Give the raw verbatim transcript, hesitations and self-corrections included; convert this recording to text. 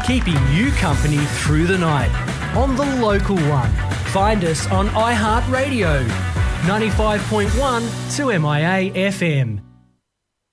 keeping you company through the night on The Local One. Find us on iHeartRadio, ninety-five point one to M I A F M.